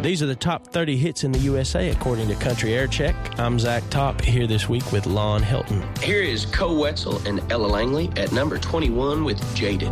These are the top 30 hits in the USA according to Country Air Check. I'm Zach Top, here this week with Lon Hilton. Here is Co Wetzel and Ella Langley at number 21 with Jaded.